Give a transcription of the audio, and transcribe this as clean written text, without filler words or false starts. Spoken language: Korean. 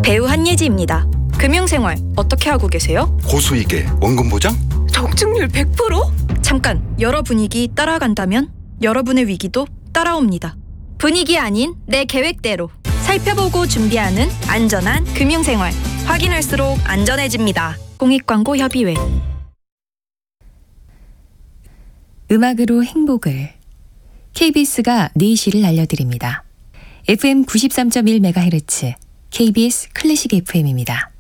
배우 한예지입니다. 금융생활 어떻게 하고 계세요? 고수익에 원금 보장? 적중률 100%? 잠깐, 여러 분위기 따라간다면 여러분의 위기도 따라옵니다. 분위기 아닌 내 계획대로 살펴보고 준비하는 안전한 금융생활. 확인할수록 안전해집니다. 공익광고협의회. 음악으로 행복을. KBS가 4시를 알려드립니다. FM 93.1MHz KBS 클래식 FM입니다.